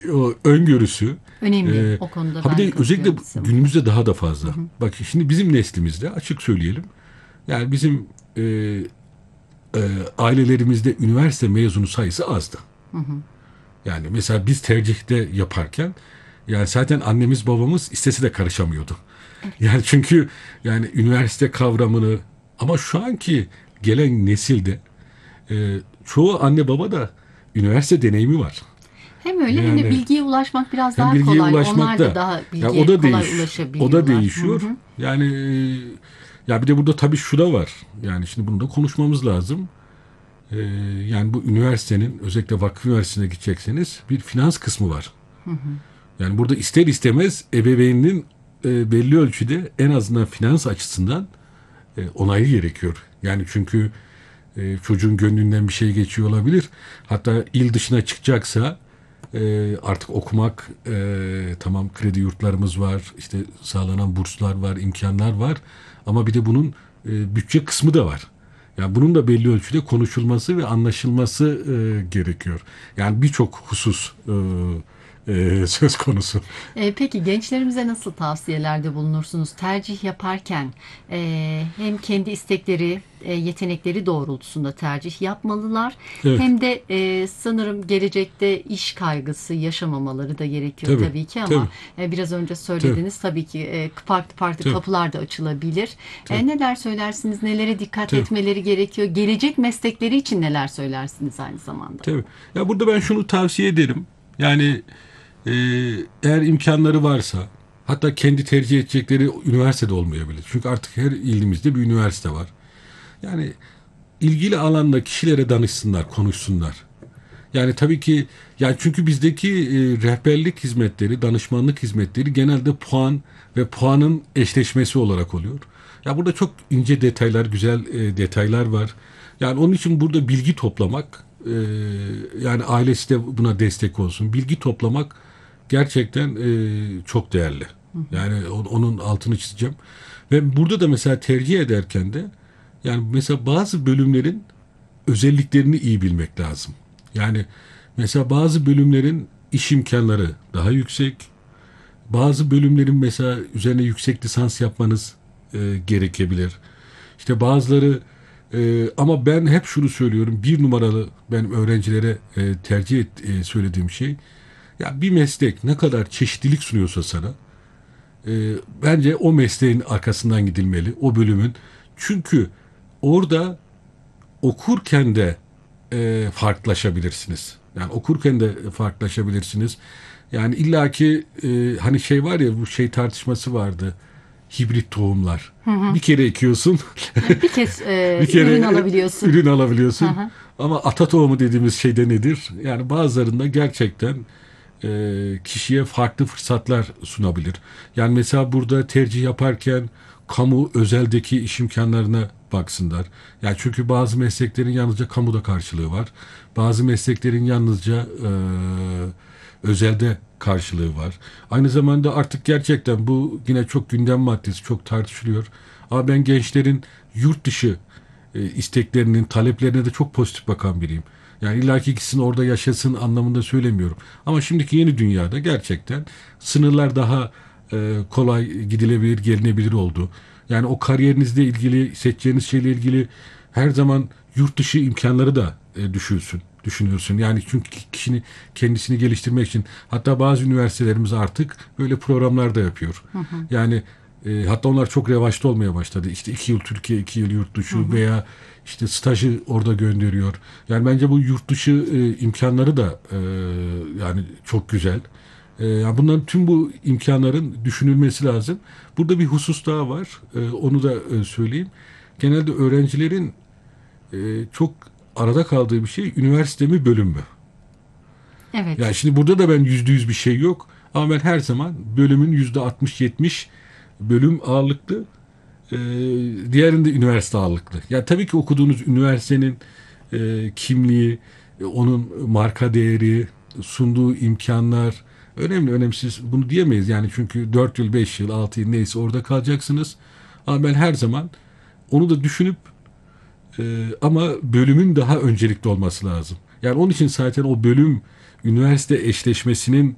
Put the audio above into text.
o öngörüsü. Önemli. O konuda Ha bir ben de de özellikle katılıyorum size bu konuda. günümüzde daha da fazla. Bak şimdi bizim neslimizde açık söyleyelim. Yani bizim e, ailelerimizde üniversite mezunu sayısı azdı. Yani mesela biz tercihte yaparken yani zaten annemiz babamız istese de karışamıyordu. Yani çünkü yani üniversite kavramını ama şu anki gelen nesilde çoğu anne baba da üniversite deneyimi var. Hem öyle hem de Yani bilgiye ulaşmak biraz hem daha bilgiye kolay. Onlar da ulaşmakta daha ya o bilgiye da kolay o da ulaşabiliyorlar. Hı değişiyor. hı. Yani ya bir de burada tabii şu da var. Yani şimdi bunu da konuşmamız lazım. E, Yani bu üniversitenin özellikle vakıf üniversitesine gidecekseniz bir finans kısmı var. Yani burada ister istemez ebeveynin belli ölçüde en azından finans açısından onayı gerekiyor. Yani çünkü çocuğun gönlünden bir şey geçiyor olabilir. Hatta il dışına çıkacaksa artık okumak tamam kredi yurtlarımız var, işte sağlanan burslar var, imkanlar var. Ama bir de bunun bütçe kısmı da var. Yani bunun da belli ölçüde konuşulması ve anlaşılması gerekiyor. Yani birçok husus söz konusu. Peki gençlerimize nasıl tavsiyelerde bulunursunuz? Tercih yaparken hem kendi istekleri, yetenekleri doğrultusunda tercih yapmalılar, Evet, hem de sanırım gelecekte iş kaygısı yaşamamaları da gerekiyor tabii, tabii ki, tabii, ama biraz önce tabii, söylediniz tabii ki farklı farklı tabii, kapılar da açılabilir. tabii, Neler söylersiniz? Nelere dikkat tabii. etmeleri gerekiyor? Gelecek meslekleri için neler söylersiniz aynı zamanda? Tabii. Ya burada ben şunu tavsiye ederim. Yani e, eğer imkanları varsa hatta kendi tercih edecekleri üniversitede olmayabilir. Çünkü artık her ilimizde bir üniversite var. Yani ilgili alanda kişilere danışsınlar, konuşsunlar. Yani tabii ki yani çünkü bizdeki rehberlik hizmetleri, danışmanlık hizmetleri genelde puan ve puanın eşleşmesi olarak oluyor. Ya burada çok ince detaylar, güzel detaylar var. Yani onun için burada bilgi toplamak, yani ailesi de buna destek olsun. Bilgi toplamak gerçekten çok değerli. Yani onun altını çizeceğim. Ve burada da mesela tercih ederken de yani mesela bazı bölümlerin özelliklerini iyi bilmek lazım. Yani mesela bazı bölümlerin iş imkanları daha yüksek. Bazı bölümlerin mesela üzerine yüksek lisans yapmanız gerekebilir. İşte bazıları ama ben hep şunu söylüyorum. Bir numaralı benim öğrencilere söylediğim şey ya bir meslek ne kadar çeşitlilik sunuyorsa sana bence o mesleğin arkasından gidilmeli. O bölümün. Çünkü orada okurken de farklılaşabilirsiniz. Yani okurken de farklılaşabilirsiniz. Yani illaki hani şey var ya bu şey tartışması vardı. Hibrit tohumlar. Bir kere ekiyorsun, Bir kez bir kere ürün alabiliyorsun. ürün alabiliyorsun. Ama ata tohumu dediğimiz şey de nedir? Yani bazılarında gerçekten kişiye farklı fırsatlar sunabilir. Yani mesela burada tercih yaparken kamu özeldeki iş imkanlarına baksınlar. Yani çünkü bazı mesleklerin yalnızca kamuda karşılığı var. Bazı mesleklerin yalnızca özelde karşılığı var. Aynı zamanda artık gerçekten bu yine çok gündem maddesi, çok tartışılıyor. Ama ben gençlerin yurt dışı isteklerinin, taleplerine de çok pozitif bakan biriyim. Yani illaki gitsin orada yaşasın anlamında söylemiyorum. Ama şimdiki yeni dünyada gerçekten sınırlar daha kolay gidilebilir, gelinebilir oldu. Yani o kariyerinizle ilgili, seçeceğiniz şeyle ilgili her zaman yurt dışı imkanları da düşünüyorsun. Yani çünkü kişinin kendisini geliştirmek için hatta bazı üniversitelerimiz artık böyle programlar da yapıyor. Yani hatta onlar çok revaçta olmaya başladı. İşte 2 yıl Türkiye, 2 yıl yurt dışı veya işte stajı orada gönderiyor. Yani bence bu yurt dışı imkanları da yani çok güzel. Yani bunların tüm bu imkanların düşünülmesi lazım. Burada bir husus daha var. Onu da söyleyeyim. Genelde öğrencilerin çok arada kaldığı bir şey üniversite mi bölüm mü? Yani Evet. şimdi burada da ben %100 bir şey yok. Ama ben her zaman bölümün %60-70 bölüm ağırlıklı, e, diğerinde üniversite ağırlıklı. Ya tabii ki okuduğunuz üniversitenin kimliği, onun marka değeri, sunduğu imkanlar önemli, önemsiz. Bunu diyemeyiz yani çünkü 4 yıl, 5 yıl, 6 yıl neyse orada kalacaksınız. Ama ben her zaman onu da düşünüp ama bölümün daha öncelikli olması lazım. Yani onun için zaten o bölüm üniversite eşleşmesinin